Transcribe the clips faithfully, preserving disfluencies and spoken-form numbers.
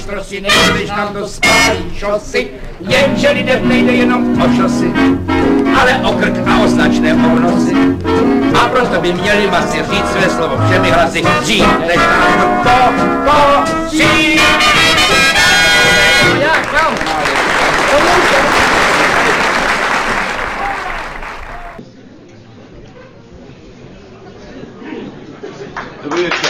maštrosy, nebudeš nám to spálí šosy, jenže lidem nejde jenom o šosy, ale o krk a o značné obnosy. A proto by měli masy říct své slovo všemi hlasy, dřív než nám to poří. Dobrý večer.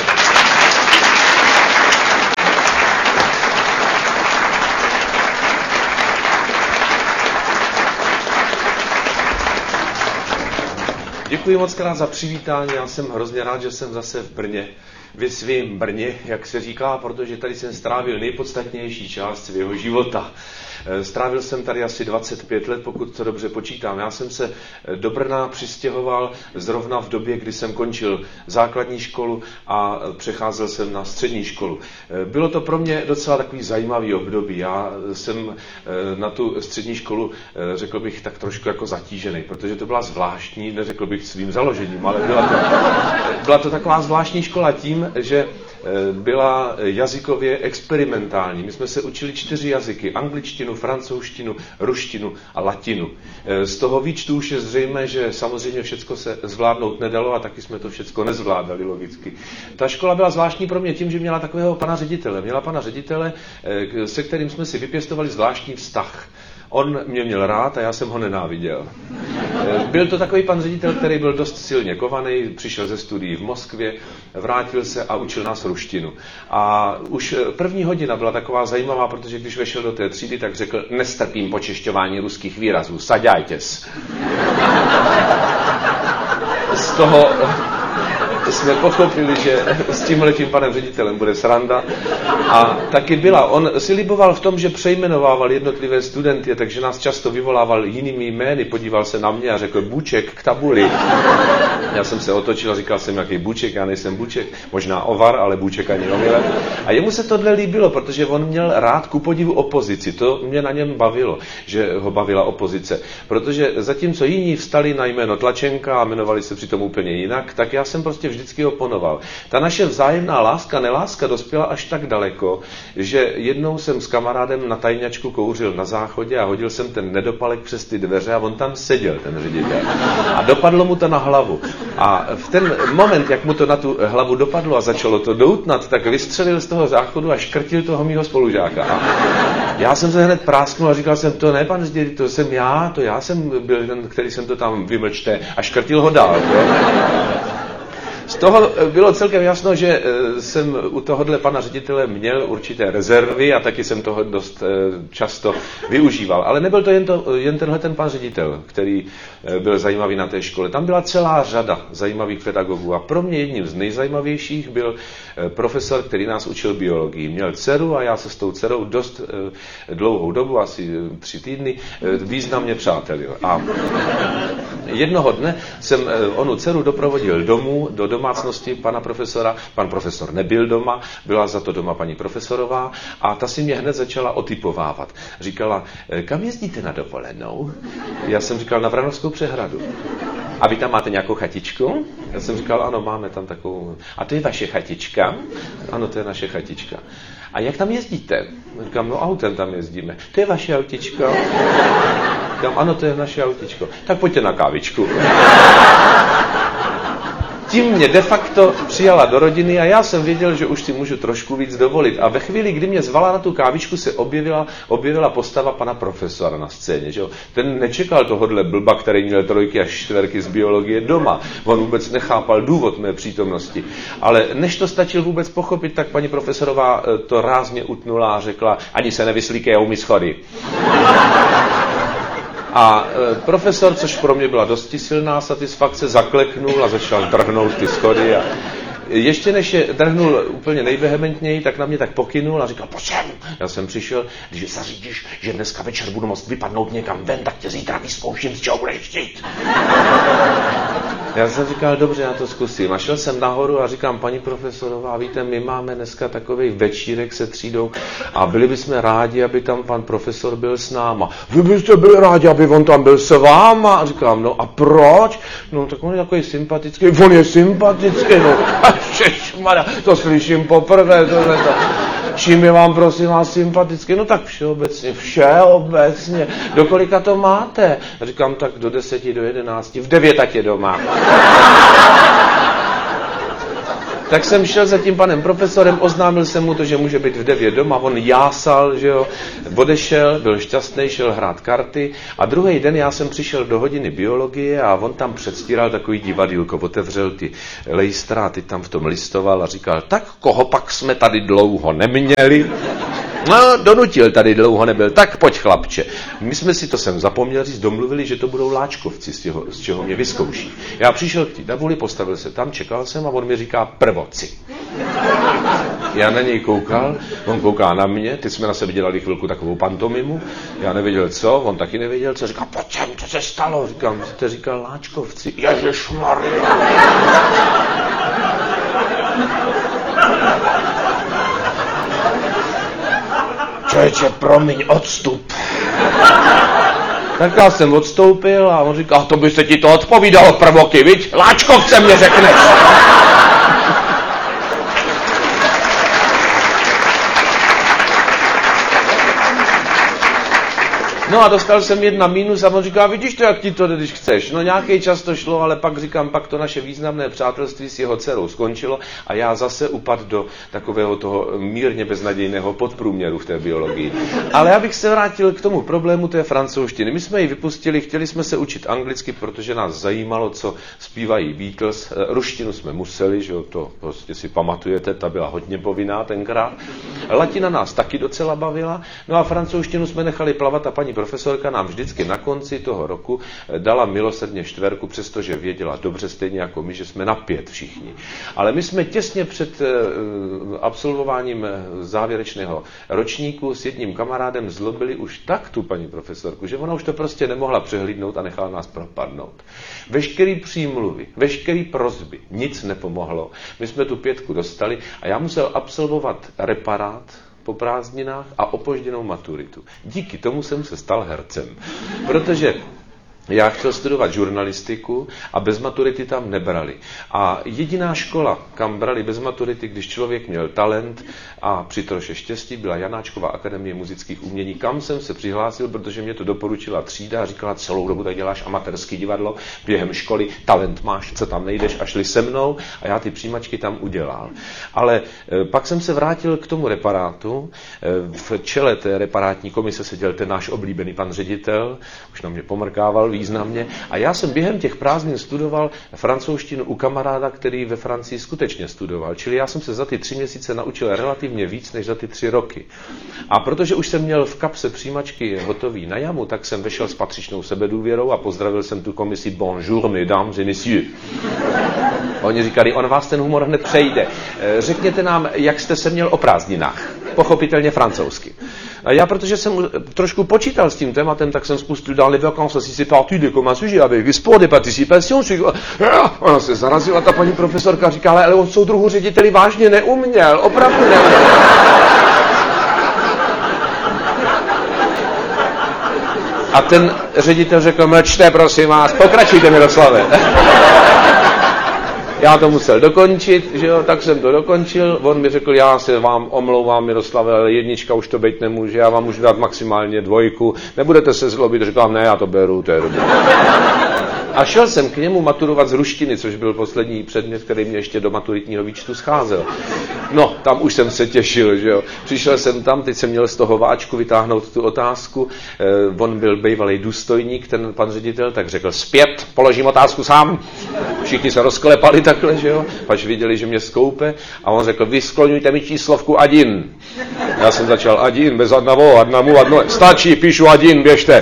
Děkuji moc krát za přivítání, já jsem hrozně rád, že jsem zase v Brně, ve svém Brně, jak se říká, protože tady jsem strávil nejpodstatnější část svého života. Strávil jsem tady asi dvacet pět let, pokud to dobře počítám. Já jsem se do Brna přistěhoval zrovna v době, kdy jsem končil základní školu a přecházel jsem na střední školu. Bylo to pro mě docela takový zajímavý období. Já jsem na tu střední školu, řekl bych, tak trošku jako zatížený, protože to byla zvláštní, neřekl bych svým založením, ale byla to, byla to taková zvláštní škola tím, že byla jazykově experimentální. My jsme se učili čtyři jazyky, angličtinu, francouzštinu, ruštinu a latinu. Z toho výčtu už je zřejmé, že samozřejmě všecko se zvládnout nedalo a taky jsme to všecko nezvládali logicky. Ta škola byla zvláštní pro mě tím, že měla takového pana ředitele. Měla pana ředitele, se kterým jsme si vypěstovali zvláštní vztah. On mě měl rád a já jsem ho nenáviděl. Byl to takový pan ředitel, který byl dost silně kovaný, přišel ze studií v Moskvě, vrátil se a učil nás ruštinu. A už první hodina byla taková zajímavá, protože když vešel do té třídy, tak řekl, nestrpím počešťování ruských výrazů, saďajtes. Z toho jsme pochopili, že s tímhletím panem ředitelem bude sranda. A taky byla. On si liboval v tom, že přejmenovával jednotlivé studenty, takže nás často vyvolával jinými jmény, podíval se na mě a řekl Buček k tabuli. Já jsem se otočil a říkal jsem, jaký Buček, já nejsem Buček, možná Ovar, ale Buček ani omylem. A jemu se tohle líbilo, protože on měl rád ku podivu opozici. To mě na něm bavilo, že ho bavila opozice. Protože zatímco jiní vstali na jméno Tlačenka a jmenovali se přitom úplně jinak, tak já jsem prostě vždycky oponoval. Ta naše vzájemná láska, neláska dospěla až tak daleko, že jednou jsem s kamarádem na tajňačku kouřil na záchodě a hodil jsem ten nedopalek přes ty dveře a on tam seděl, ten ředitel. A dopadlo mu to na hlavu. A v ten moment, jak mu to na tu hlavu dopadlo a začalo to doutnat, tak vystřelil z toho záchodu a škrtil toho mýho spolužáka. A já jsem se hned prásknul a říkal jsem, to ne, pan ředitel, to jsem já, to já jsem byl ten, který jsem to tam vymlčte a škrtil ho dál. Jo? Z toho bylo celkem jasno, že jsem u tohohle pana ředitele měl určité rezervy a taky jsem toho dost často využíval. Ale nebyl to jen, to, jen tenhle ten pan ředitel, který byl zajímavý na té škole. Tam byla celá řada zajímavých pedagogů a pro mě jedním z nejzajímavějších byl profesor, který nás učil biologii. Měl dceru a já se s tou dcerou dost dlouhou dobu, asi tři týdny, významně přátelil. A jednoho dne jsem onu dceru doprovodil domů, do domácnosti pana profesora. Pan profesor nebyl doma, byla za to doma paní profesorová a ta si mě hned začala otypovávat. Říkala, kam jezdíte na dovolenou? Já jsem říkal, na Vranovskou přehradu. A vy tam máte nějakou chatičku? Já jsem říkal, ano, máme tam takovou. A to je vaše chatička? Ano, to je naše chatička. A jak tam jezdíte? Říkám, no autem tam jezdíme. To je vaše autičko? Říkám, ano, to je naše autičko. Tak pojďte na kávičku. Tím mě de facto přijala do rodiny a já jsem věděl, že už si můžu trošku víc dovolit. A ve chvíli, kdy mě zvala na tu kávičku, se objevila, objevila postava pana profesora na scéně. Že jo? Ten nečekal tohodle blba, který měl trojky a čtverky z biologie doma. On vůbec nechápal důvod mé přítomnosti. Ale než to stačil vůbec pochopit, tak paní profesorová to rázně utnula a řekla, ani se nevyslíkejou mi schody. A profesor, což pro mě byla dosti silná satisfakce, zakleknul a začal drhnout ty schody. A ještě než je drhnul úplně nejvehementněji, tak na mě tak pokynul a říkal, pojď sem. Já jsem přišel, když zařídíš, že dneska večer budu moct vypadnout někam ven, tak tě zítra vyzkouším, z čeho budeš chtít. Já jsem říkal, dobře, já to zkusím. A šel jsem nahoru a říkám, paní profesorová, víte, my máme dneska takovej večírek se třídou a byli bychom rádi, aby tam pan profesor byl s náma. Vy byste byli rádi, aby on tam byl s váma? A říkám, no a proč? No tak on je takový sympatický. On je sympatický, no. Šešmara, to slyším poprvé, tohleto. Čím je vám, prosím vás, sympaticky? No tak všeobecně, všeobecně. Do kolika to máte? Říkám, tak do deseti, do jedenácti. V devět tak je doma. Tak jsem šel za tím panem profesorem, oznámil jsem mu to, že může být v devět doma, on jásal, že jo, odešel, byl šťastný, šel hrát karty a druhý den já jsem přišel do hodiny biologie a on tam předstíral takový divadýlko, otevřel ty lejstra, ty tam v tom listoval a říkal, tak koho pak jsme tady dlouho neměli? No, donutil, tady dlouho nebyl. Tak pojď, chlapče. My jsme si to sem zapomněl říct, domluvili, že to budou láčkovci, z, těho, z čeho mě vyzkouší. Já přišel k té tabuli, postavil se tam, čekal jsem a on mi říká prvoci. Já na něj koukal, on kouká na mě, teď jsme na sebe dělali chvilku takovou pantomimu, já nevěděl co, on taky nevěděl co, říká, pojď sem, co se stalo? Říkám, jste říkal láčkovci. Ježišmarja. Člověče, promiň, odstup. Tak já jsem odstoupil a on říká, to by se ti to odpovídalo prvoky, viď? Láčkovce mě řekneš. No a dostal jsem jedna mínus a on říká, vidíš to, jak ti to jde, když chceš. No nějaký čas to šlo, ale pak říkám, pak to naše významné přátelství s jeho dcerou skončilo a já zase upadl do takového toho mírně beznadějného podprůměru v té biologii. Ale já bych se vrátil k tomu problému té francouzštiny. My jsme ji vypustili, chtěli jsme se učit anglicky, protože nás zajímalo, co zpívají Beatles. Ruštinu jsme museli, že jo, to prostě si pamatujete, ta byla hodně povinná tenkrát. Latina nás taky docela bavila, no a francouzštinu jsme nechali plavat a paní profesorka nám vždycky na konci toho roku dala milosrdně čtverku, přestože věděla dobře stejně jako my, že jsme na pět všichni. Ale my jsme těsně před absolvováním závěrečného ročníku s jedním kamarádem zlobili už tak tu paní profesorku, že ona už to prostě nemohla přehlídnout a nechala nás propadnout. Veškerý přímluvy, veškerý prosby, nic nepomohlo. My jsme tu pětku dostali a já musel absolvovat reparát po prázdninách a opožděnou maturitu. Díky tomu jsem se stal hercem, protože já chtěl studovat žurnalistiku a bez maturity tam nebrali. A jediná škola, kam brali bez maturity, když člověk měl talent a při troše štěstí, byla Janáčkova akademie muzických umění, kam jsem se přihlásil, protože mě to doporučila třída a říkala, celou dobu tak děláš amatérský divadlo, během školy, talent máš, co tam nejdeš, a šli se mnou a já ty přijímačky tam udělal. Ale e, pak jsem se vrátil k tomu reparátu. E, v čele té reparátní komise seděl ten náš oblíbený pan ředitel, už na mě pomrkával významně. A já jsem během těch prázdnin studoval francouzštinu u kamaráda, který ve Francii skutečně studoval. Čili já jsem se za ty tři měsíce naučil relativně víc než za ty tři roky. A protože už jsem měl v kapse přijímačky hotový na jamu, tak jsem vešel s patřičnou sebedůvěrou a pozdravil jsem tu komisi bonjour, mesdames et messieurs. Oni říkali, on vás ten humor hned přejde. Řekněte nám, jak jste se měl o prázdninách. Pochopitelně francouzsky. A já, protože jsem trošku počítal s tím tématem, tak jsem spustil dans les vacances, si c'est parti de comme un sujet avec sport de participation. Ona se zarazila, ta paní profesorka říkala, ale on soudruhu řediteli vážně neuměl, opravdu neuměl. A ten ředitel řekl, mlčte, prosím vás, pokračujte, Miroslave. Já to musel dokončit, že jo, tak jsem to dokončil. On mi řekl, já se vám omlouvám, Miroslave, ale jednička už to být nemůže, já vám můžu dát maximálně dvojku. Nebudete se zlobit, říkám, ne, já to beru, to je dobré. A šel jsem k němu maturovat z ruštiny, což byl poslední předmět, který mě ještě do maturitního výčtu scházel. No, tam už jsem se těšil, že jo. Přišel jsem tam, teď jsem měl z toho váčku vytáhnout tu otázku. Eh, on byl bývalý důstojník, ten pan ředitel, tak řekl, zpět, položím otázku sám. Všichni se rozklepali takhle, že jo. Pač viděli, že mě skoupe. A on řekl, vyskloňujte mi číslovku adin. Já jsem začal adin, bez adnavo, adnamu, adno. Stačí, píšu adin, běžte.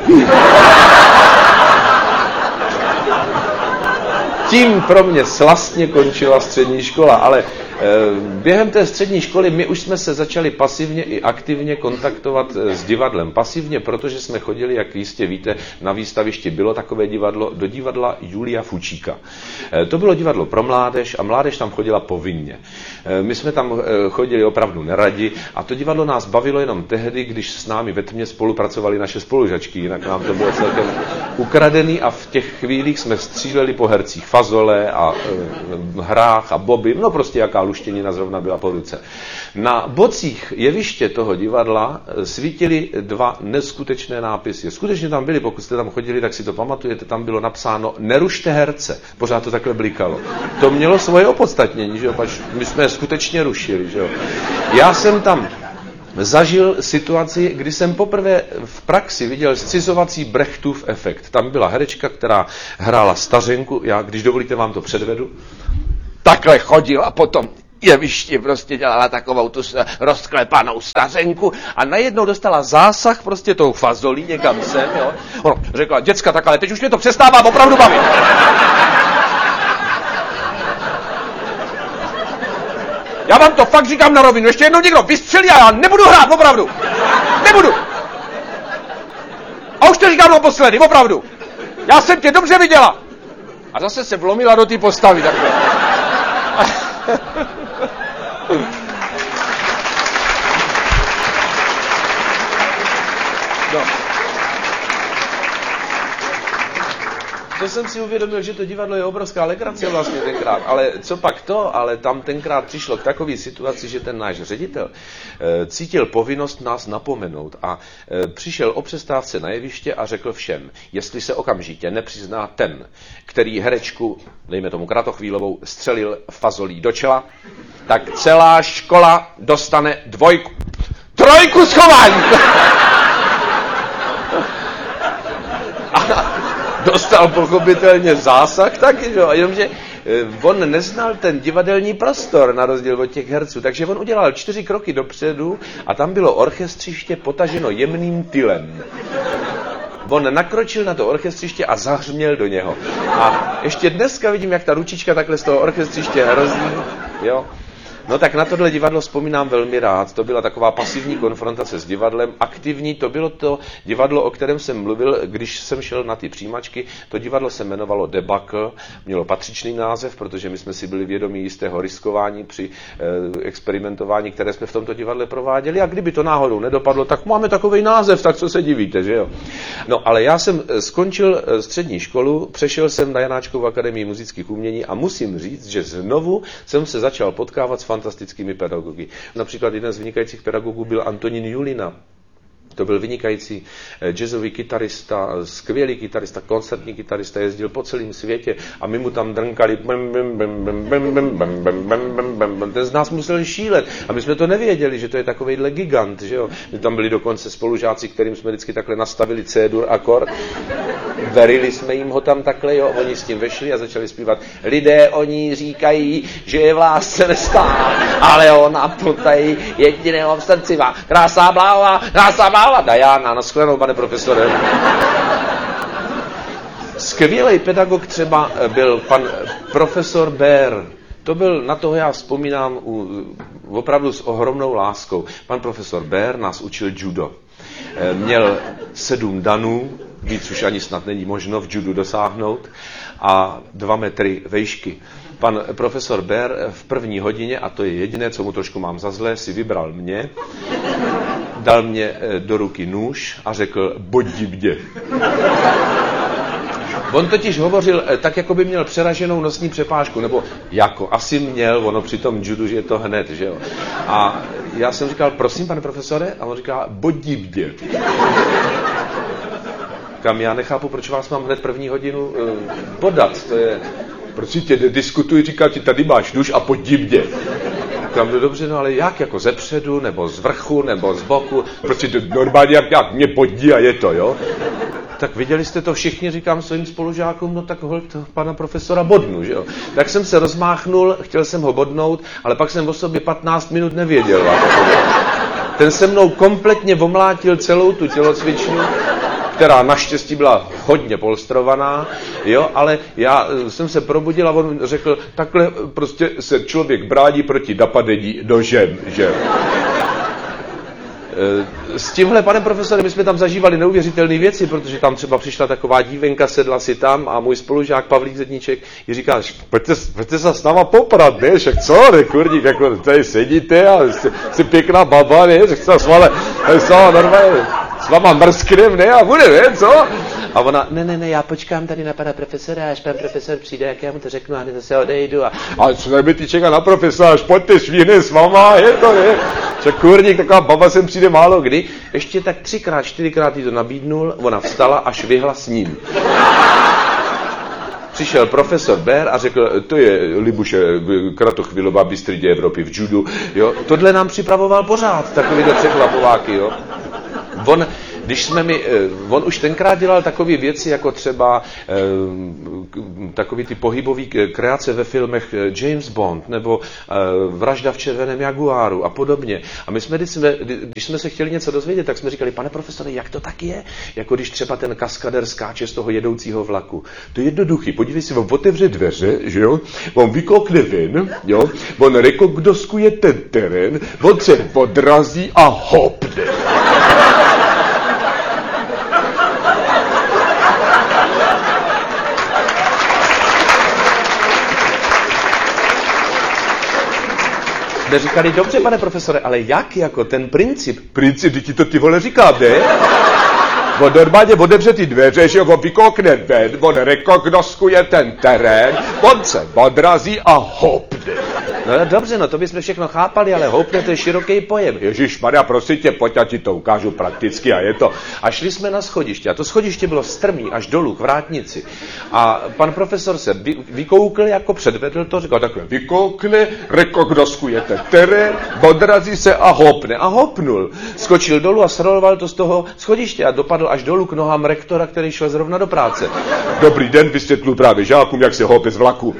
Tím pro mě slastně končila střední škola, ale e, během té střední školy my už jsme se začali pasivně i aktivně kontaktovat s divadlem. Pasivně, protože jsme chodili, jak jistě víte, na výstavišti bylo takové divadlo, do divadla Julia Fučíka. E, to bylo divadlo pro mládež a mládež tam chodila povinně. E, my jsme tam e, chodili opravdu neradi a to divadlo nás bavilo jenom tehdy, když s námi ve tmě spolupracovali naše spolužačky, jinak nám to bylo celkem ukradený a v těch chvílích jsme stříleli po hercích Fazole a e, hrách a Bobby, no prostě jaká luštěnina zrovna byla po ruce. Na bocích jeviště toho divadla svítily dva neskutečné nápisy. Skutečně tam byly, pokud jste tam chodili, tak si to pamatujete, tam bylo napsáno nerušte herce. Pořád to takhle blikalo. To mělo svoje opodstatnění, že jo, pač my jsme je skutečně rušili, že jo. Já jsem tam zažil situaci, kdy jsem poprvé v praxi viděl scizovací Brechtův efekt. Tam byla herečka, která hrála stařenku, já, když dovolíte, vám to předvedu, takhle chodila potom jevišti, prostě dělala takovou tu rozklepanou stařenku a najednou dostala zásah prostě tou fazolí někam sem, jo. Ono řekla, děcka, tak ale teď už mě to přestává opravdu bavit. Já vám to fakt říkám na rovinu, ještě jednou někdo vystřelí a já nebudu hrát, opravdu. Nebudu. A už to říkám naposledy, opravdu. Já jsem tě dobře viděla. A zase se vlomila do té postavy takhle. No. To jsem si uvědomil, že to divadlo je obrovská legrace vlastně tenkrát, ale co pak to, ale tam tenkrát přišlo k takové situaci, že ten náš ředitel e, cítil povinnost nás napomenout a e, přišel o přestávce na jeviště a řekl všem, jestli se okamžitě nepřizná ten, který herečku, dejme tomu Kratochvílovou, střelil fazolí do čela, tak celá škola dostane dvojku, trojku schování. Dostal pochopitelně zásah taky, jo, jenomže on neznal ten divadelní prostor na rozdíl od těch herců, takže on udělal čtyři kroky dopředu a tam bylo orchestřiště potaženo jemným tylem. On nakročil na to orchestřiště a zahřměl do něho. A ještě dneska vidím, jak ta ručička takhle z toho orchestřiště hrozí, jo. No tak na tohle divadlo vzpomínám velmi rád. To byla taková pasivní konfrontace s divadlem. Aktivní to bylo to divadlo, o kterém jsem mluvil, když jsem šel na ty přijímačky. To divadlo se jmenovalo Debakl, mělo patřičný název, protože my jsme si byli vědomí jistého riskování při eh, experimentování, které jsme v tomto divadle prováděli. A kdyby to náhodou nedopadlo, tak máme takový název, tak co se divíte, že jo? No ale já jsem skončil střední školu, přešel jsem na Janáčkovu akademii muzických umění a musím říct, že znovu jsem se začal potkávat s fantastickými pedagogy. Například jeden z vynikajících pedagogů byl Antonín Julina. To byl vynikající jazzový kytarista, skvělý kytarista, koncertní kytarista, jezdil po celém světě a my mu tam drnkali. Ten z nás musel šílet a my jsme to nevěděli, že to je takovejhle gigant, že jo. My tam byli dokonce spolužáci, kterým jsme vždycky takhle nastavili C-dur akord. Verili jsme jim ho tam takhle, jo, oni s tím vešli a začali zpívat. Lidé oni říkají, že je v lásce nestá, ale ona tutaj jediného v srdci má. Krásá bláva, krásá bláva. Diana, nashledanou, pane profesore. Skvělý pedagog třeba byl pan profesor Bér. To byl, na toho já vzpomínám u, opravdu s ohromnou láskou. Pan profesor Bér nás učil judo. Měl sedm danů, víc už ani snad není možno v judu dosáhnout, a dva metry vejšky. Pan profesor Bér v první hodině, a to je jediné, co mu trošku mám za zlé, si vybral mě, dal mě do ruky nůž a řekl, bodi bdě. On totiž hovořil tak, jako by měl přeraženou nosní přepážku, nebo jako asi měl, ono při tom judu, že je to hned, že jo. A já jsem říkal, prosím, pane profesore, a on říká, bodi bdě. Kam já nechápu, proč vás mám hned první hodinu uh, podat, to je, proč si tě diskutuji, říkal ti, tady máš nůž a pojď bdě. Tam to dobře, no ale jak, jako zepředu, nebo z vrchu, nebo z boku, prostě to normálně jak, jak mě podí a je to, jo. Tak viděli jste to všichni, říkám svým spolužákům, no tak holt pana profesora bodnu, že jo. Tak jsem se rozmáchnul, chtěl jsem ho bodnout, ale pak jsem o sobě patnáct minut nevěděl. Ten se mnou kompletně omlátil celou tu tělocvičnu, která naštěstí byla hodně polstrovaná, jo, ale já jsem se probudil a on řekl, takhle prostě se člověk brání proti napadení nožem, že? S tímhle panem profesorem my jsme tam zažívali neuvěřitelné věci, protože tam třeba přišla taková dívenka, sedla si tam a můj spolužák Pavlík Zedníček jí říká, pojďte, pojďte se s náma poprat, ne, však co, ne, kurník, jako tady sedíte a jste, jste pěkná baba, ne, že chce s vále, normálně, s váma mrsknem, ne, a bude, ne, co? A ona, ne, ne, ne, já počkám tady na pana profesora, až pan profesor přijde, jak já mu to řeknu, a hned zase odejdu. A, a co tady by ty čeká na profesora, až pojďte švíhne s váma, je to, ne? Že kurník, taková baba sem přijde málo kdy. Ještě tak třikrát, čtyřikrát jí to nabídnul, ona vstala a švihla s ním. Přišel profesor Bér a řekl, to je Libuše Kratochvilová, bystridě Evropy v judu, jo. Tohle nám připravoval pořád, takovýhle přechlapováky, jo. On, když jsme mi, on už tenkrát dělal takové věci, jako třeba eh, takový ty pohybový kreace ve filmech James Bond, nebo eh, Vražda v červeném jaguáru a podobně. A my jsme, když jsme, když jsme se chtěli něco dozvědět, tak jsme říkali, pane profesore, jak to tak je? Jako když třeba ten kaskader skáče z toho jedoucího vlaku. To je jednoduchý, podívej si, on otevře dveře, že jo? On vykoukne ven, jo? On rekognoskuje ten terén, on se podrazí a hopne. Jsme říkali, dobře, pane profesore, ale jak jako ten princip? Princip, ti to ty vole říkám, ne? On normálně otevře ty dveře, že on vykoukne ven, on rekognoskuje ten terén, on se odrazí a hopne. No dobře, no to bychom všechno chápali, ale houpne to je široký pojem. Ježišmarja, prosím tě, pojď, já ti to ukážu prakticky a je to. A šli jsme na schodiště a to schodiště bylo strmý až dolů k vrátnici. A pan profesor se vy, vykoukl, jako předvedl to, říkal takhle, vykoukne, rekognoskuje ten terén, odrazí se a hopne. A hopnul. Skočil dolů a sroloval to z toho schodiště a dopadl až dolů k nohám rektora, který šel zrovna do práce. Dobrý den, vysvětlu právě žákům, jak se hope z vlaku.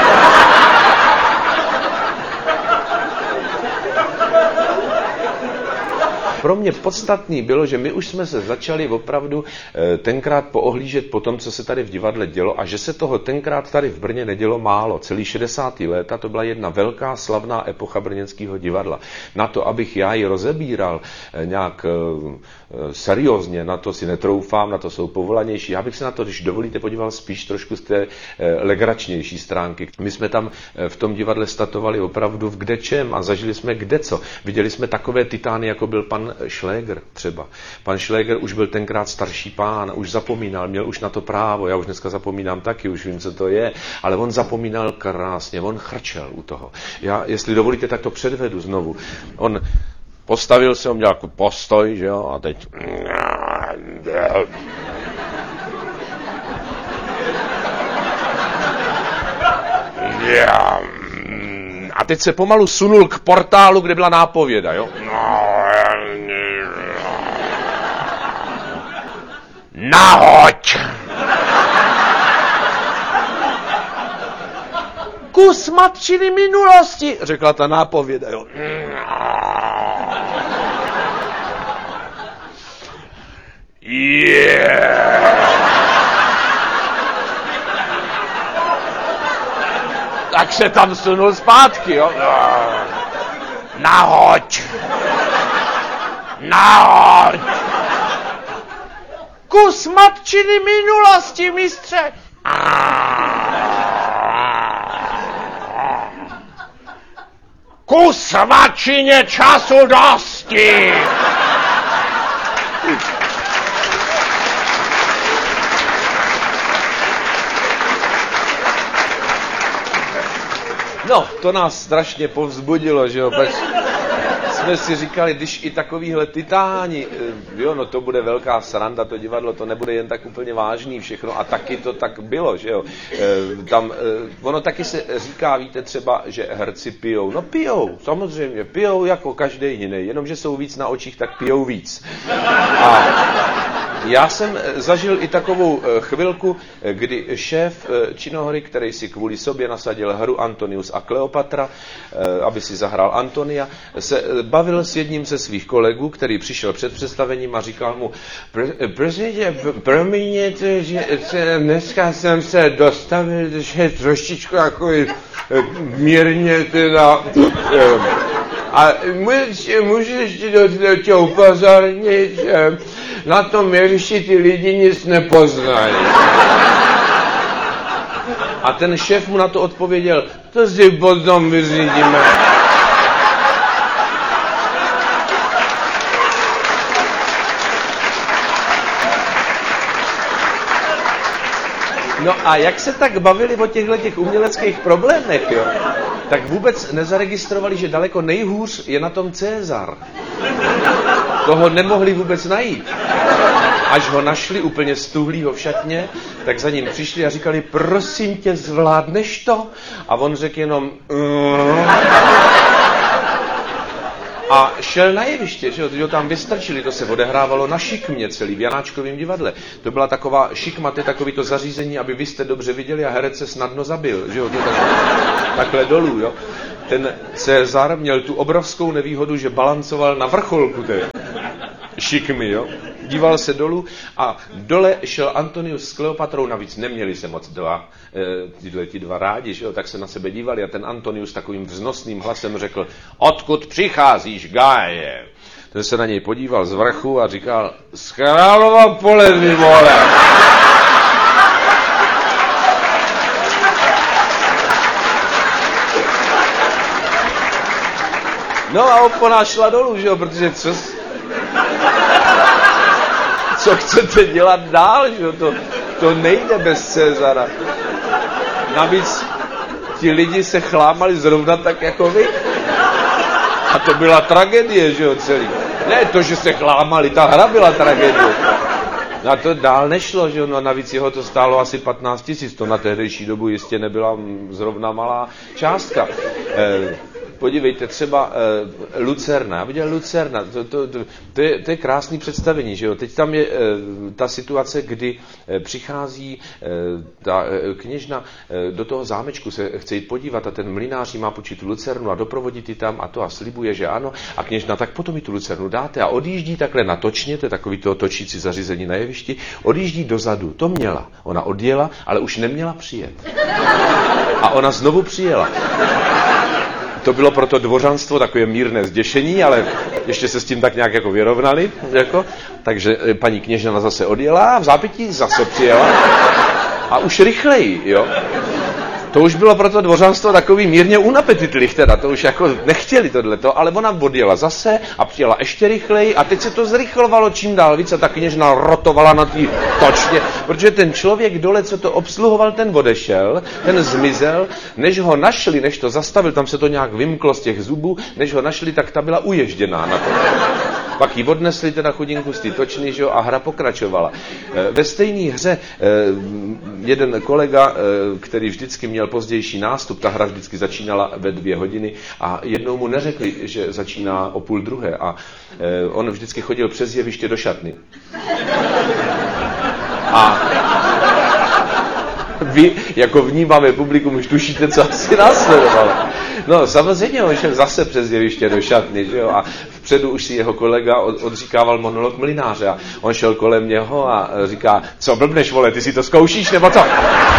Pro mě podstatný bylo, že my už jsme se začali opravdu tenkrát poohlížet po tom, co se tady v divadle dělo a že se toho tenkrát tady v Brně nedělo málo. Celý šedesátá léta to byla jedna velká slavná epocha brněnského divadla. Na to, abych já ji rozebíral nějak seriózně, na to si netroufám, na to jsou povolanější. Já bych se na to, když dovolíte, podíval spíš trošku z té legračnější stránky. My jsme tam v tom divadle statovali opravdu v kdečem a zažili jsme kdeco. Viděli jsme takové titány, jako byl pan Šléger třeba. Pan Šléger už byl tenkrát starší pán, už zapomínal, měl už na to právo, já už dneska zapomínám taky, už vím, co to je, ale on zapomínal krásně, on chrčel u toho. Já, jestli dovolíte, tak to předvedu znovu. On postavil se, on měl jako postoj, že jo, a teď... A teď se pomalu sunul k portálu, kde byla nápověda, jo. Nahoď! Kus matčiny minulosti, řekla ta nápověda, jo. Yeah. Tak se tam sunul zpátky, jo. Nahoď! Nahoď! Kus matčiny minulosti, mistře! Kus matčině času dosti! No, to nás strašně povzbudilo, že jo, pač jsme si říkali, když i takovýhle titáni, jo, no to bude velká sranda, to divadlo, to nebude jen tak úplně vážný všechno a taky to tak bylo, že jo. Tam, ono taky se říká, víte třeba, že herci pijou. No pijou, samozřejmě, pijou jako každý jiný, jenomže jsou víc na očích, tak pijou víc. A já jsem zažil i takovou chvilku, kdy šéf činohry, který si kvůli sobě nasadil hru Antonius a Kleopatra, aby si zahrál Antonia, se bavil s jedním ze svých kolegů, který přišel před představením a říkal mu, prosím tě, promiňte, že dneska jsem se dostavil, že trošičku jako mírně teda... A můžeš tě upozornit, že na tom jevišti ty lidi nic nepoznají. A ten šéf mu na to odpověděl, to si potom vyřídíme. No a jak se tak bavili o těchto těch uměleckých problémech, jo, tak vůbec nezaregistrovali, že daleko nejhůř je na tom Cezar. Toho nemohli vůbec najít. Až ho našli úplně stuhlýho v šatně, tak za ním přišli a říkali, prosím tě, zvládneš to? A on řekl jenom... Mm. A šel na jeviště, že ho tam vystrčili, to se odehrávalo na šikmě celý, v Janáčkovém divadle. To byla taková šikma, to je takový to zařízení, aby vy jste dobře viděli a herec se snadno zabil, že jo, to takhle, takhle dolů, jo. Ten Cezar měl tu obrovskou nevýhodu, že balancoval na vrcholku té šikmy, jo. Díval se dolů a dole šel Antonius s Kleopatrou, navíc neměli se moc dva, e, tyhle ti dva rádi, že jo, tak se na sebe dívali a ten Antonius takovým vznosným hlasem řekl, odkud přicházíš, Gáje? Ten se na něj podíval z vrchu a říkal, z Králova pole, vy vole. No a opona šla dolů, že jo, protože co... Co chcete dělat dál, že jo? To, to nejde bez Cezara. Navíc ti lidi se chlámali zrovna tak jako vy. A to byla tragédie, že jo, celý. Ne to, že se chlámali, ta hra byla tragédie. A to dál nešlo, že jo, no a navíc jeho to stálo asi patnáct tisíc, to na tehdejší dobu jistě nebyla zrovna malá částka. Eh, Podívejte, třeba e, Lucerna, já viděl Lucerna, to, to, to, to, je, to je krásný představení, že jo, teď tam je e, ta situace, kdy e, přichází e, ta e, kněžna e, do toho zámečku, se chce jít podívat a ten mlynář má počít tu Lucernu a doprovodit ji tam a to a slibuje, že ano a kněžna, tak potom mi tu Lucernu dáte a odjíždí takhle natočně, to je takový to točící zařízení na jevišti, odjíždí dozadu, to měla, ona odjela, ale už neměla přijet. A ona znovu přijela. To bylo pro to dvořanstvo takové mírné zděšení, ale ještě se s tím tak nějak jako vyrovnali. Jako. Takže paní kněžna zase odjela a v zápětí zase přijela. A už rychleji, jo. To už bylo pro to dvořanstvo takový mírně unapetitlich teda, to už jako nechtěli tohleto, ale ona odjela zase a přijela ještě rychleji a teď se to zrychlovalo čím dál víc a ta kněžna rotovala na tý točně, protože ten člověk dole, co to obsluhoval, ten odešel, ten zmizel, než ho našli, než to zastavil, tam se to nějak vymklo z těch zubů, než ho našli, tak ta byla uježděná na to. Pak ji odnesli teda chudinku z té točny, že jo, a hra pokračovala. Ve stejné hře jeden kolega, který vždycky měl pozdější nástup, ta hra vždycky začínala ve dvě hodiny a jednou mu neřekli, že začíná o půl druhé a on vždycky chodil přes jeviště do šatny. A vy, jako vnímavé publikum, už tušíte, co asi následovalo. No, samozřejmě on šel zase přes jeviště do šatny, že jo, a vpředu už si jeho kolega od, odříkával monolog mlynáře a on šel kolem něho a říká, co blbneš, vole, ty si to zkoušíš, nebo co?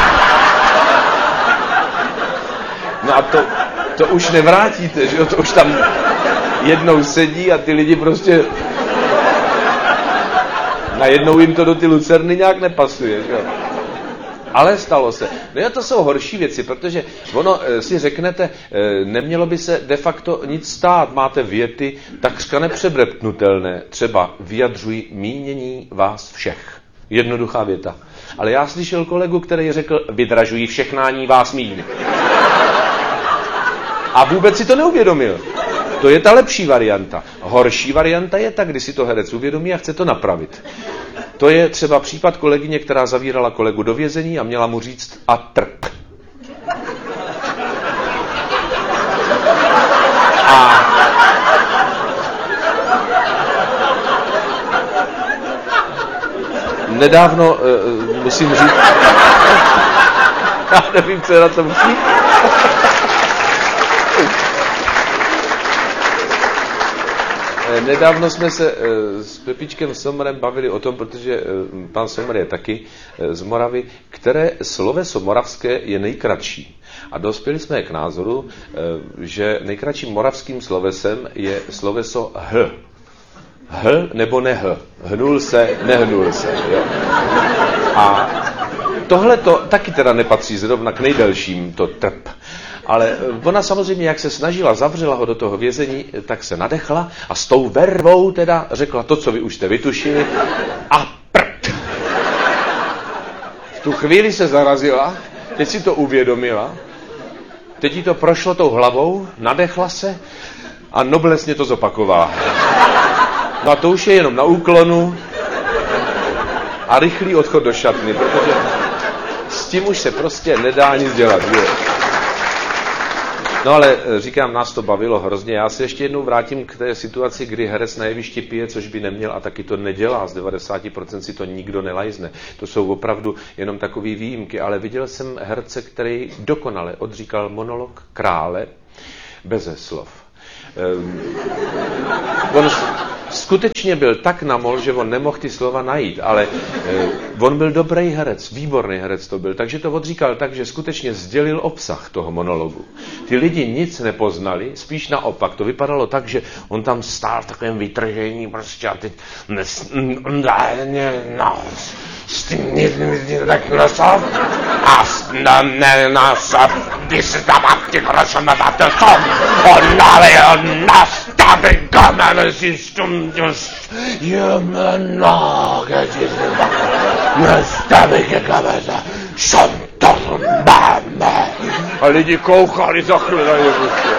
No a to, to už nevrátíte, že jo, to už tam jednou sedí a ty lidi prostě najednou jim to do ty lucerny nějak nepasuje, že jo. Ale stalo se. No a to jsou horší věci, protože ono si řeknete, nemělo by se de facto nic stát. Máte věty takřka nepřebrepnutelné. Třeba vyjadřují mínění vás všech. Jednoduchá věta. Ale já slyšel kolegu, který řekl, vydražují všechnání vás míň. A vůbec si to neuvědomil. To je ta lepší varianta. Horší varianta je ta, kdy si to herec uvědomí a chce to napravit. To je třeba případ kolegyně, která zavírala kolegu do vězení a měla mu říct a trp. A nedávno, uh, musím říct, já nevím, co je na tom vtip. Nedávno jsme se s Pepičkem Sommerem bavili o tom, protože pan Sommer je taky z Moravy, které sloveso moravské je nejkratší. A dospěli jsme k názoru, že nejkratším moravským slovesem je sloveso h. H nebo ne h. Hnul se, nehnul se. Jo? A tohle to taky teda nepatří zrovna k nejdelším, to trp. Ale ona samozřejmě, jak se snažila, zavřela ho do toho vězení, tak se nadechla a s tou vervou teda řekla to, co vy už jste vytušili, a prd. tu chvíli se zarazila, teď si to uvědomila, teď jí to prošlo tou hlavou, nadechla se a noblesně to zopakovala. No a to už je jenom na úklonu a rychlý odchod do šatny, protože s tím už se prostě nedá nic dělat. Je. No ale říkám, nás to bavilo hrozně. Já se ještě jednou vrátím k té situaci, kdy herec na jevišti pije, což by neměl a taky to nedělá. Z devadesát procent si to nikdo nelajzne. To jsou opravdu jenom takové výjimky. Ale viděl jsem herce, který dokonale odříkal monolog Krále beze slov. Um, on skutečně byl tak namol, že on nemohl ty slova najít, ale um, on byl dobrý herec, výborný herec to byl, takže to odříkal tak, že skutečně sdělil obsah toho monologu. Ty lidi nic nepoznali, spíš naopak, to vypadalo tak, že on tam stál v takovém vytržení prostě a teď no, s tím tak nosov a ne nosov, když se tam ty kročem na to tom, on nalil nas tady kamene si stumdus, jemeno, když se tam nestavy ke kamene, som to máme. A lidi koukali za chvíli na Ježíše.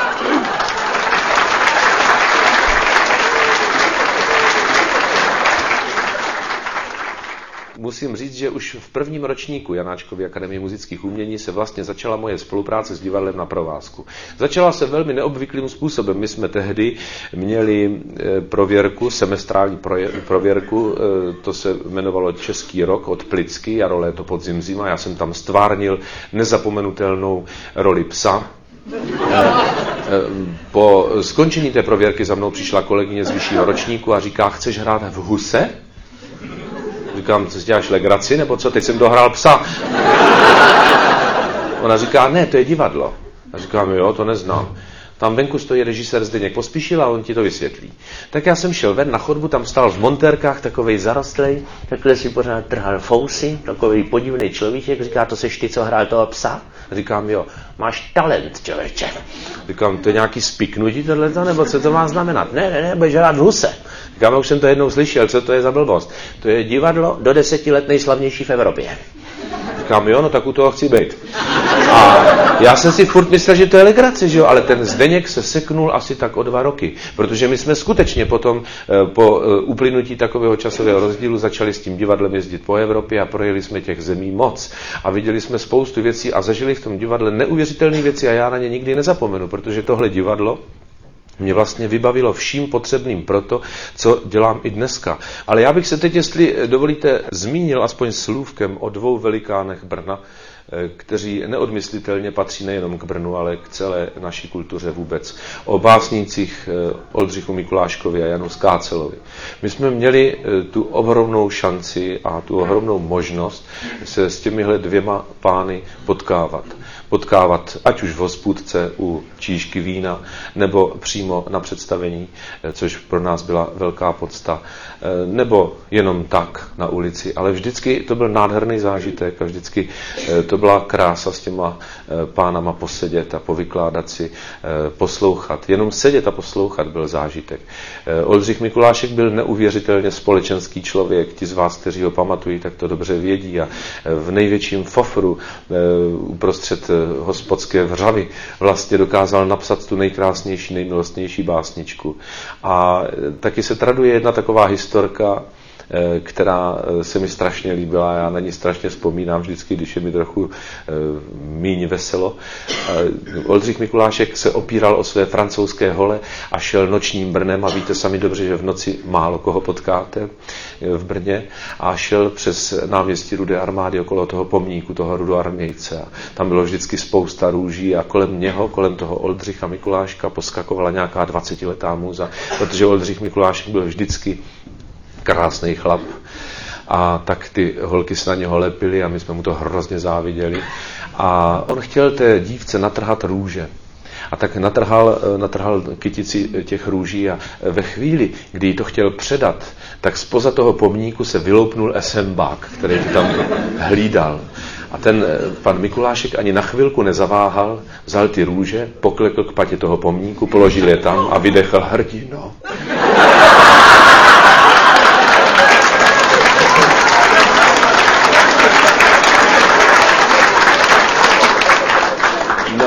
Musím říct, že už v prvním ročníku Janáčkovy akademie muzických umění se vlastně začala moje spolupráce s divadlem Na provázku. Začala se velmi neobvyklým způsobem. My jsme tehdy měli prověrku, semestrální prověrku, to se jmenovalo Český rok od Plicky, jaro, léto, podzim, zima. Já jsem tam stvárnil nezapomenutelnou roli psa. Po skončení té prověrky za mnou přišla kolegyně z vyššího ročníku a říká, chceš hrát v Huse? Říkám, co si děláš legraci, nebo co, teď jsem dohrál psa. Ona říká, ne, to je divadlo. A říkám, jo, to neznám. Tam venku stojí režisér Zdeněk Pospíšil a on ti to vysvětlí. Tak já jsem šel ven na chodbu, tam stál v montérkách takovej zarostlej, takhle si pořád trhal fousy, takovej podivný človíček, říká, to seš ty, co hrál toho psa? Říkám, jo, máš talent, člověče. Říkám, to je nějaký spiknutí tohleto, nebo co to má znamenat? Ne, ne, ne, budeš hrát v Huse. Říkám, už jsem to jednou slyšel, co to je za blbost. To je divadlo do deseti let nejslavnější v Evropě. Říkám, jo, no tak u toho chci být. A já jsem si furt myslel, že to je legrace, že jo, ale ten Zdeněk se seknul asi tak o dva roky, protože my jsme skutečně potom po uplynutí takového časového rozdílu začali s tím divadlem jezdit po Evropě a projeli jsme těch zemí moc a viděli jsme spoustu věcí a zažili v tom divadle neuvěřitelné věci a já na ně nikdy nezapomenu, protože tohle divadlo mě vlastně vybavilo vším potřebným pro to, co dělám i dneska. Ale já bych se teď, jestli dovolíte, zmínil aspoň slůvkem o dvou velikánech Brna, kteří neodmyslitelně patří nejenom k Brnu, ale k celé naší kultuře vůbec. O básnících Oldřichu Mikuláškovi a Janu Skácelovi. My jsme měli tu ohromnou šanci a tu ohromnou možnost se s těmihle dvěma pány potkávat. Potkávat ať už v hospůdce u číšky vína, nebo přímo na představení, což pro nás byla velká podsta, nebo jenom tak na ulici. Ale vždycky to byl nádherný zážitek a vždycky to byla krása s těma pánama posedět a povykládat si, poslouchat. Jenom sedět a poslouchat byl zážitek. Oldřich Mikulášek byl neuvěřitelně společenský člověk. Ti z vás, kteří ho pamatují, tak to dobře vědí. A v největším fofru uprostřed hospodské vřavy vlastně dokázal napsat tu nejkrásnější, nejmilostnější básničku. A taky se traduje jedna taková historka, která se mi strašně líbila, já na ní strašně vzpomínám vždycky, když je mi trochu míň veselo. Oldřich Mikulášek se opíral o své francouzské hole a šel nočním Brnem a víte sami dobře, že v noci málo koho potkáte v Brně a šel přes náměstí Rudé armády okolo toho pomníku, toho rudoarmějce a tam bylo vždycky spousta růží a kolem něho, kolem toho Oldřicha Mikuláška poskakovala nějaká dvacetiletá můza, protože Oldřich Mikulášek byl vždycky krásný chlap a tak ty holky se na něho lepily a my jsme mu to hrozně záviděli a on chtěl té dívce natrhat růže a tak natrhal, natrhal kytici těch růží a ve chvíli, kdy jí to chtěl předat, tak zpoza toho pomníku se vyloupnul esembák, který to tam hlídal. A ten pan Mikulášek ani na chvilku nezaváhal, vzal ty růže, poklekl k patě toho pomníku, položil je tam a vydechl hrdino.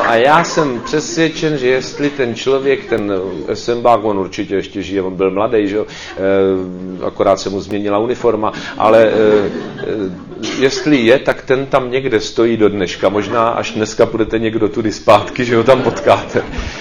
a já jsem přesvědčen, že jestli ten člověk, ten Esembák, on určitě ještě žije, on byl mladý, že jo, e, akorát se mu změnila uniforma, ale e, e, jestli je, tak ten tam někde stojí do dneška. Možná až dneska půjdete někdo tudy zpátky, že ho tam potkáte.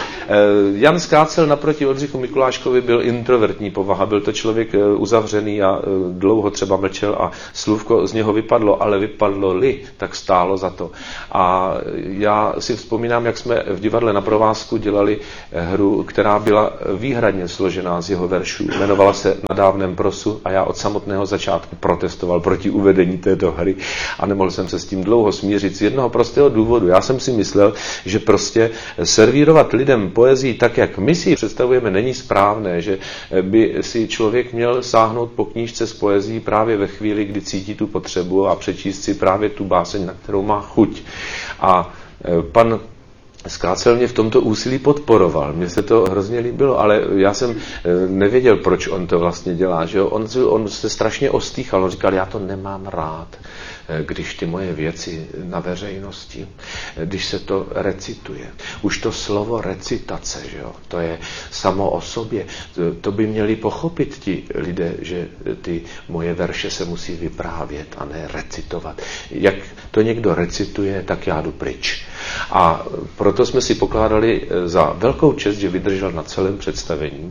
Jan Skácel naproti Oldřichu Mikuláškovi byl introvertní povaha, byl to člověk uzavřený a dlouho třeba mlčel a slůvko z něho vypadlo, ale vypadlo-li, tak stálo za to. A já si vzpomínám, jak jsme v divadle Na provázku dělali hru, která byla výhradně složená z jeho veršů. Jmenovala se Na dávném prosu a já od samotného začátku protestoval proti uvedení této hry a nemohl jsem se s tím dlouho smířit z jednoho prostého důvodu. Já jsem si myslel, že prostě servírovat lidem poezii tak, jak my si ji představujeme, není správné, že by si člověk měl sáhnout po knížce s poezií právě ve chvíli, kdy cítí tu potřebu a přečíst si právě tu báseň, na kterou má chuť. A pan Skácel mě v tomto úsilí podporoval. Mně se to hrozně líbilo, ale já jsem nevěděl, proč on to vlastně dělá. Že jo? On, on se strašně ostýchal. On říkal, já to nemám rád, když ty moje věci na veřejnosti, když se to recituje. Už to slovo recitace, že jo? To je samo o sobě. To by měli pochopit ti lidé, že ty moje verše se musí vyprávět a ne recitovat. Jak to někdo recituje, tak já jdu pryč. A proto jsme si pokládali za velkou čest, že vydržel na celém představení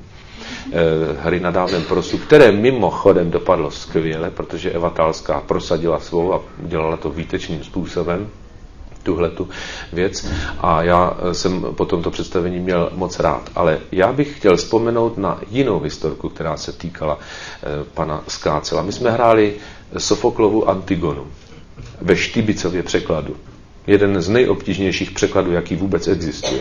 hry Na dávném prosu, které mimochodem dopadlo skvěle, protože Eva Talská prosadila svou a udělala to výtečným způsobem, tuhletu věc. A já jsem po tomto představení měl moc rád. Ale já bych chtěl vzpomenout na jinou historku, která se týkala pana Skácela. My jsme hráli Sofoklovu Antigonu ve Štybicově překladu. Jeden z nejobtížnějších překladů, jaký vůbec existuje.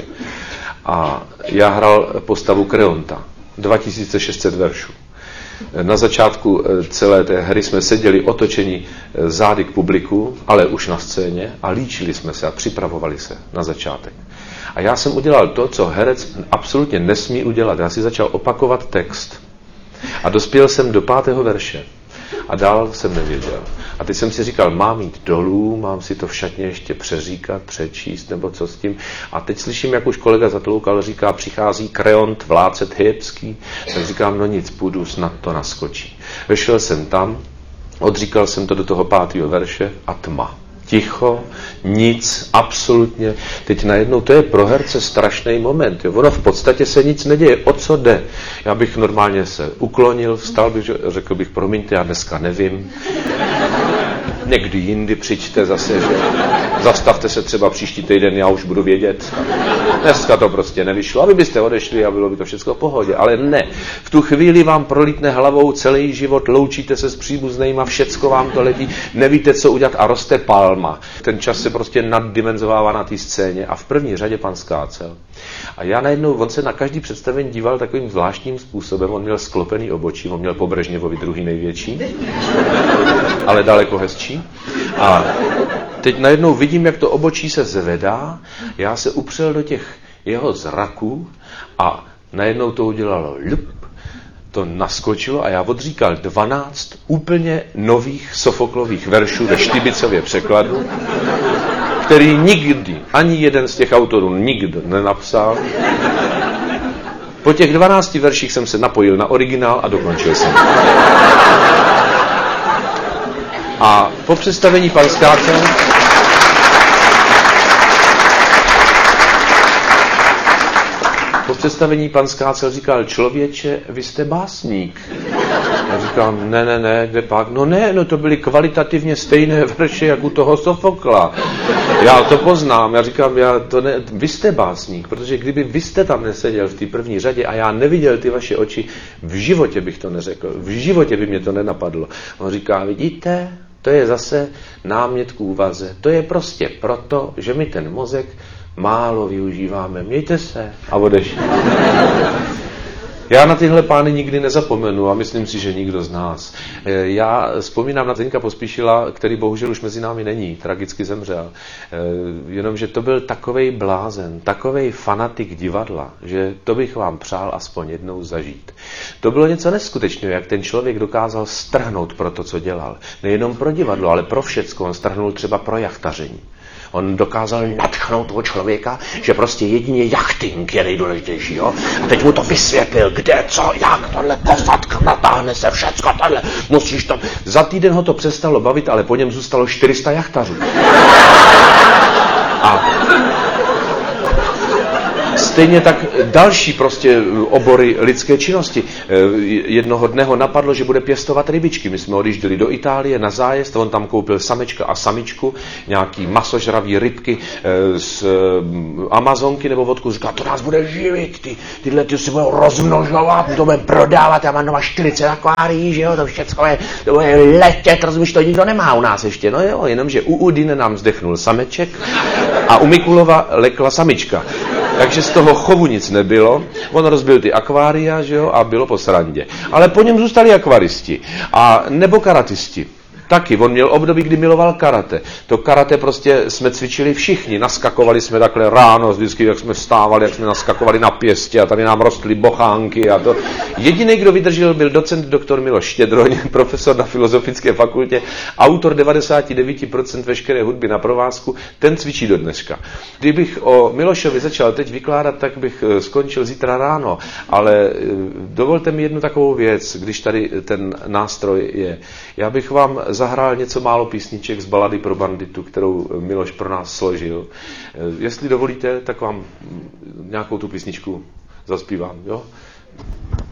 A já hrál postavu Kreonta. dva tisíce šest set veršů. Na začátku celé té hry jsme seděli otočeni zády k publiku, ale už na scéně a líčili jsme se a připravovali se na začátek. A já jsem udělal to, co herec absolutně nesmí udělat. Já si začal opakovat text a dospěl jsem do pátého verše. A dál jsem nevěděl. A teď jsem si říkal, mám jít dolů, mám si to v šatně ještě přeříkat, přečíst, nebo co s tím. A teď slyším, jak už kolega Zatloukal říká, přichází Kreont, vládce Thébský. Tak říkám, no nic, půjdu, snad to naskočí. Vešel jsem tam, odříkal jsem to do toho pátého verše a tma. Ticho, nic, absolutně. Teď najednou to je pro herce strašný moment. Jo. Ono v podstatě se nic neděje. O co jde? Já bych normálně se uklonil, vstal bych, řekl bych, promiňte, já dneska nevím. Někdy jindy přijďte zase, že zastavte se třeba příští týden, já už budu vědět. Dneska to prostě nevyšlo. A vy byste odešli a bylo by to všechno v pohodě. Ale ne. V tu chvíli vám prolítne hlavou celý život, loučíte se s příbuznejma, všecko vám to letí, nevíte, co udělat a roste palma. Ten čas se prostě naddimenzovává na té scéně a v první řadě pan Skácel. A já najednou, on se na každý představení díval takovým zvláštním způsobem, on měl sklopený obočí, on měl po Brežněvovi druhý největší, ale daleko hezčí. A teď najednou vidím, jak to obočí se zvedá, já se upřel do těch jeho zraků a najednou to udělalo lup, to naskočilo a já odříkal dvanáct úplně nových Sofoklových veršů ve Štybicově překladu, který nikdy, ani jeden z těch autorů nikdo nenapsal. Po těch dvanácti verších jsem se napojil na originál a dokončil jsem. A po představení pan Skácel po představení pan Skácel říkal, člověče, vy jste básník. Já říkám, ne, ne, ne, kde pak? No ne, no to byly kvalitativně stejné verše, jak u toho Sofokla. Já to poznám, já říkám, já to ne, vy jste básník, protože kdyby vy jste tam neseděl v té první řadě a já neviděl ty vaše oči, v životě bych to neřekl, v životě by mě to nenapadlo. On říká, vidíte, to je zase námět k úvaze, to je prostě proto, že my ten mozek málo využíváme. Mějte se. A odešli. Já na tyhle pány nikdy nezapomenu a myslím si, že nikdo z nás. Já vzpomínám na Zdeňka Pospíšila, který bohužel už mezi námi není, tragicky zemřel. Jenomže to byl takovej blázen, takovej fanatik divadla, že to bych vám přál aspoň jednou zažít. To bylo něco neskutečného, jak ten člověk dokázal strhnout pro to, co dělal. Nejenom pro divadlo, ale pro všecko. On strhnul třeba pro jachtaření. On dokázal nadchnout toho člověka, že prostě jedině jachting je nejdůležitější. Jo? A teď mu to vysvětlil, kde, co, jak, tohle posádka, natáhne se všecko, tohle, musíš tam. Za týden ho to přestalo bavit, ale po něm zůstalo čtyři sta jachtařů. A stejně tak další prostě obory lidské činnosti. Jednoho dne ho napadlo, že bude pěstovat rybičky. My jsme odjížděli do Itálie na zájezd, on tam koupil samečka a samičku, nějaký masožravý rybky z Amazonky nebo odkud. Říká, to nás bude živit, ty, tyhle ty se budou rozmnožovat, to budeme prodávat, já mám doma čtyřicet akvárií, že jo, to všechno je, to bude letět, rozumíš, to nikdo nemá u nás ještě. No jo, jenomže u Udine nám zdechnul sameček a u Mikulova lekla samička. Takže z toho chovu nic nebylo, on rozbil ty akvária, že jo, a bylo po srandě. Ale po něm zůstali akvaristi, a nebo karatisti. Taky, on měl období, kdy miloval karate. To karate prostě jsme cvičili všichni, naskakovali jsme takhle ráno, vždycky, jak jsme vstávali, jak jsme naskakovali na pěstě a tady nám rostly bochánky a to. Jediný, kdo vydržel, byl docent doktor Miloš Štědroň, profesor na Filozofické fakultě, autor devadesát devět procent veškeré hudby na provázku, ten cvičí do dneška. Kdybych o Milošovi začal teď vykládat, tak bych skončil zítra ráno, ale dovolte mi jednu takovou věc, když tady ten nástroj je. Já bych vám zahrál něco málo písniček z balady pro banditu, kterou Miloš pro nás složil. Jestli dovolíte, tak vám nějakou tu písničku zaspívám, jo?